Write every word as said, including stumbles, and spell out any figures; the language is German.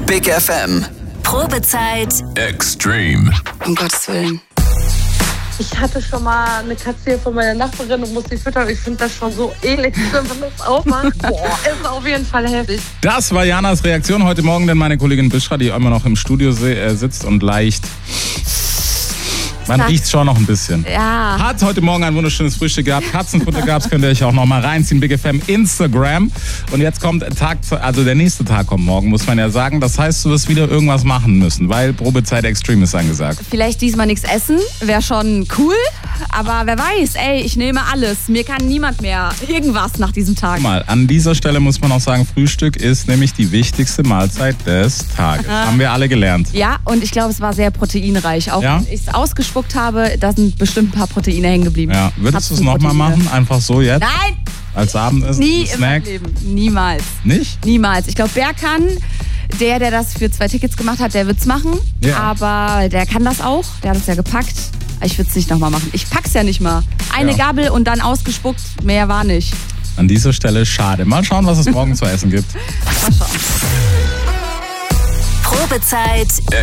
Big F M. Probezeit Extreme. Um Gottes Willen. Ich hatte schon mal eine Katze hier von meiner Nachbarin und musste sie füttern. Ich finde das schon so ähnlich, wenn man das aufmacht. Boah, ist auf jeden Fall heftig. Das war Janas Reaktion heute Morgen, denn meine Kollegin Bishra, die immer noch im Studio sitzt und leicht... Man riecht schon noch ein bisschen. Ja. Hat heute Morgen ein wunderschönes Frühstück gehabt. Katzenfutter gab's, könnt ihr euch auch noch mal reinziehen. Big F M Instagram. Und jetzt kommt Tag, also der nächste Tag kommt morgen, muss man ja sagen. Das heißt, du wirst wieder irgendwas machen müssen, weil Probezeit Extreme ist angesagt. Vielleicht diesmal nichts essen, wäre schon cool. Aber wer weiß, ey, ich nehme alles. Mir kann niemand mehr irgendwas nach diesem Tag. Guck mal, an dieser Stelle muss man auch sagen, Frühstück ist nämlich die wichtigste Mahlzeit des Tages. Haben wir alle gelernt. Ja, und ich glaube, es war sehr proteinreich. Auch Ja? wenn ich es ausgespuckt habe, da sind bestimmt ein paar Proteine hängen geblieben. Ja, würdest du es nochmal Proteine. machen? Einfach so jetzt? Nein, Als Abendessen? nie im Snack? Leben. Niemals. Nicht? Niemals. Ich glaube, Berkan, der, der das für zwei Tickets gemacht hat, der wird's machen. Ja. Aber der kann das auch. Der hat es ja gepackt. Ich würde es nicht nochmal machen. Ich pack's ja nicht mal. Eine Ja. Gabel und dann ausgespuckt. Mehr war nicht. An dieser Stelle schade. Mal schauen, was es morgen zu essen gibt. Mal schauen. Probezeit